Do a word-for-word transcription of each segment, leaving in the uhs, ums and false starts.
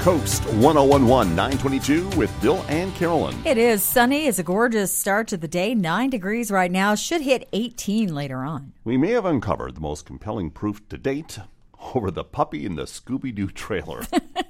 Coast one oh one one, nine twenty-two with Bill and Carolyn. It is sunny. It's a gorgeous start to the day. Nine degrees right now. Should hit eighteen later on. We may have uncovered the most compelling proof to date over the puppy in the Scooby-Doo trailer.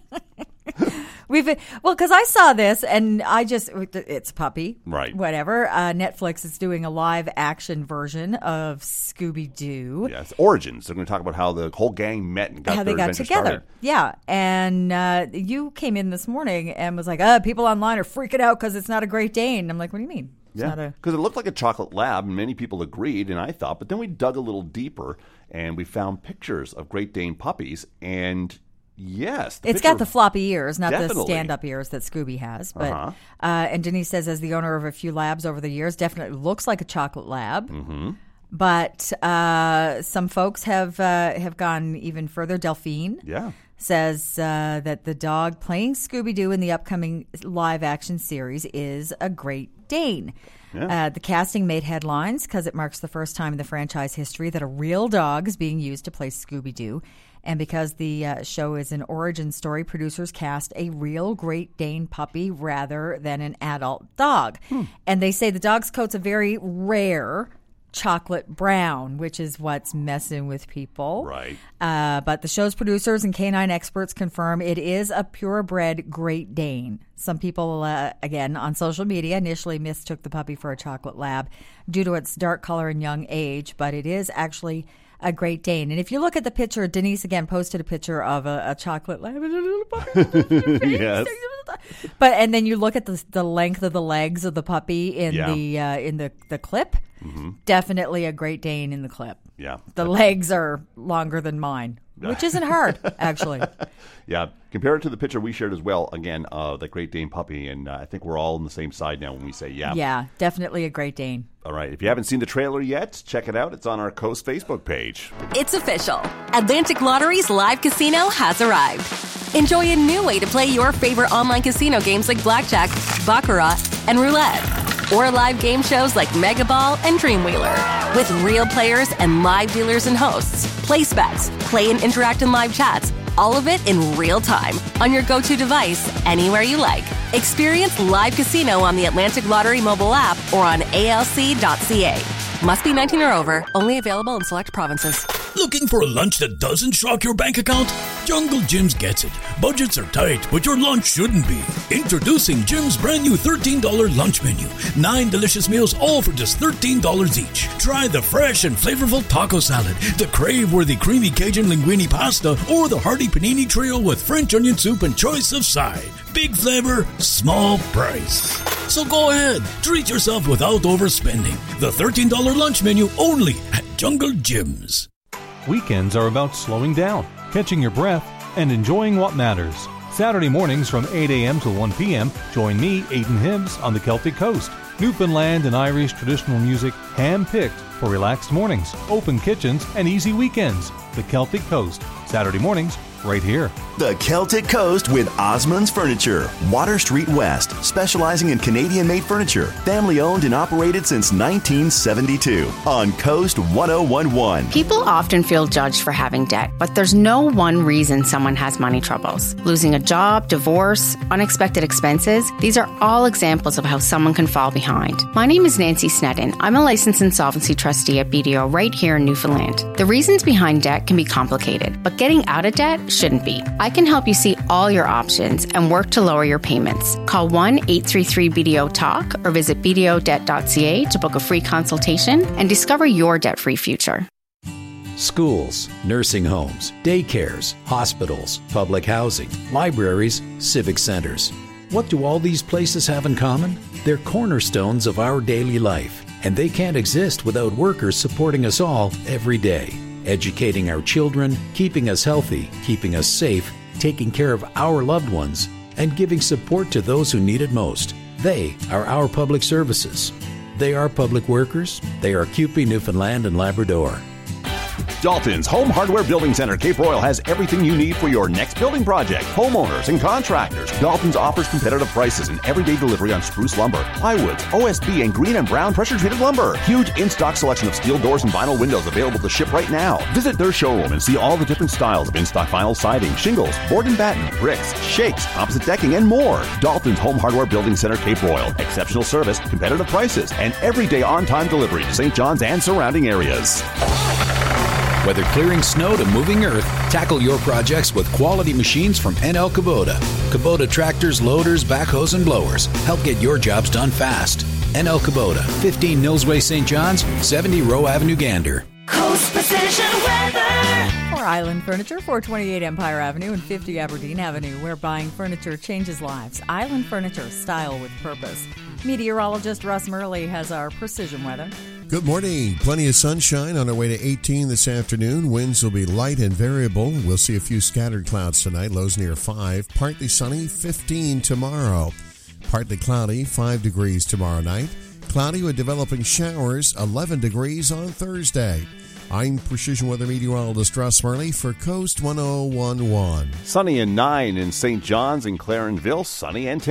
We've well, because I saw this and I just, it's a puppy. Right. Whatever. Uh, Netflix is doing a live action version of Scooby-Doo. Yes, Origins. They're going to talk about how the whole gang met and got how their they got adventure together. started. Yeah. And uh, you came in this morning and was like, uh, people online are freaking out because it's not a Great Dane. I'm like, what do you mean? It's yeah, because it looked like a chocolate lab, and many people agreed, and I thought. But then we dug a little deeper, and we found pictures of Great Dane puppies, and yes. It's got the floppy ears, not Definitely. the stand-up ears that Scooby has. But Uh-huh. uh, and Denise says, as the owner of a few labs over the years, definitely looks like a chocolate lab. Mm-hmm. But uh, some folks have uh, have gone even further. Delphine Yeah. says uh, that the dog playing Scooby-Doo in the upcoming live-action series is a Great Dane. Yeah. Uh, the casting made headlines because it marks the first time in the franchise history that a real dog is being used to play Scooby-Doo. And because the uh, show is an origin story, producers cast a real Great Dane puppy rather than an adult dog. Hmm. And they say the dog's coat's a very rare chocolate brown, which is what's messing with people. Right. Uh, but the show's producers and canine experts confirm it is a purebred Great Dane. Some people, uh, again, on social media initially mistook the puppy for a chocolate lab due to its dark color and young age, but it is actually a Great Dane. And if you look at the picture, Denise again posted a picture of a, a chocolate lab. Yes. But and then you look at the the length of the legs of the puppy in Yeah. the uh, in the the clip. Mm-hmm. Definitely a Great Dane in the clip. Yeah. The legs are longer than mine, which isn't hard, actually. Yeah, compare it to the picture we shared as well, again, uh, the Great Dane puppy, and uh, I think we're all on the same side now when we say yeah. Yeah, definitely a Great Dane. All right, if you haven't seen the trailer yet, check it out. It's on our Coast Facebook page. It's official. Atlantic Lottery's live casino has arrived. Enjoy a new way to play your favorite online casino games like Blackjack, Baccarat, and Roulette. Or live game shows like Mega Ball and Dreamwheeler. With real players and live dealers and hosts. Place bets, play and interact in live chats. All of it in real time on your go-to device, anywhere you like. Experience live casino on the Atlantic Lottery mobile app or on A L C dot C A. Must be nineteen or over. Only available in select provinces. Looking for a lunch that doesn't shock your bank account? Jungle Jim's gets it. Budgets are tight, but your lunch shouldn't be. Introducing Jim's brand new thirteen dollars lunch menu. Nine delicious meals, all for just thirteen dollars each. Try the fresh and flavorful taco salad, the crave-worthy creamy Cajun linguine pasta, or the hearty panini trio with French onion soup and choice of side. Big flavor, small price. So go ahead, treat yourself without overspending. The thirteen dollars lunch menu only at Jungle Jim's. Weekends are about slowing down, catching your breath, and enjoying what matters. Saturday mornings from eight a.m. to one p.m., join me, Aidan Hibbs, on the Celtic Coast. Newfoundland and Irish traditional music hand-picked for relaxed mornings, open kitchens, and easy weekends. The Celtic Coast, Saturday mornings, right here. The Celtic Coast with Osmond's Furniture, Water Street West, specializing in Canadian-made furniture, family-owned and operated since nineteen seventy-two on Coast one oh one one. People often feel judged for having debt, but there's no one reason someone has money troubles. Losing a job, divorce, unexpected expenses, these are all examples of how someone can fall behind. My name is Nancy Sneddon. I'm a licensed insolvency trustee at B D O right here in Newfoundland. The reasons behind debt can be complicated, but getting out of debt shouldn't be. I can help you see all your options and work to lower your payments. Call one eight three three B D O talk or visit b d o debt dot c a to book a free consultation and discover your debt-free future. Schools, nursing homes, daycares, hospitals, public housing, libraries, civic centers. What do all these places have in common? They're cornerstones of our daily life, and they can't exist without workers supporting us all every day. Educating our children, keeping us healthy, keeping us safe, taking care of our loved ones, and giving support to those who need it most. They are our public services. They are public workers. They are C U P E Newfoundland and Labrador. Dalton's Home Hardware Building Center, Cape Royal, has everything you need for your next building project. Homeowners and contractors. Dalton's offers competitive prices and everyday delivery on spruce lumber, plywoods, O S B, and green and brown pressure-treated lumber. Huge in-stock selection of steel doors and vinyl windows available to ship right now. Visit their showroom and see all the different styles of in-stock vinyl siding, shingles, board and batten, bricks, shakes, composite decking, and more. Dalton's Home Hardware Building Center, Cape Royal. Exceptional service, competitive prices, and everyday on-time delivery to Saint John's and surrounding areas. Whether clearing snow to moving earth, tackle your projects with quality machines from N L Kubota. Kubota tractors, loaders, backhoes, and blowers help get your jobs done fast. N L Kubota, fifteen Millsway, Saint John's, seventy Rowe Avenue, Gander. Coast Precision Weather. For Island Furniture, four twenty-eight Empire Avenue and fifty Aberdeen Avenue, where buying furniture changes lives. Island Furniture, style with purpose. Meteorologist Russ Murley has our precision weather. Good morning. Plenty of sunshine on our way to eighteen this afternoon. Winds will be light and variable. We'll see a few scattered clouds tonight, lows near five. Partly sunny, fifteen tomorrow. Partly cloudy, five degrees tomorrow night. Cloudy with developing showers, eleven degrees on Thursday. I'm Precision Weather Meteorologist Russ Murley for Coast ten eleven. Sunny and nine in Saint John's and Clarenville. Sunny and ten.